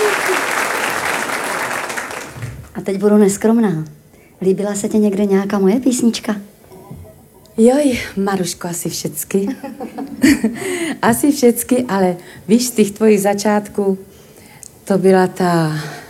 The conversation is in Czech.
A teď budu neskromná. Líbila se ti někde nějaká moje písnička? Joj, Maruško, asi všecky. Asi všecky, ale víš, z těch tvojich začátků to byla ta